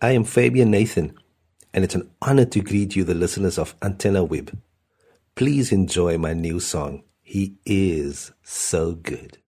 I am Fabian Nathan, and it's an honor to greet you, the listeners of Antenna Web. Please enjoy my new song, He Is So Good.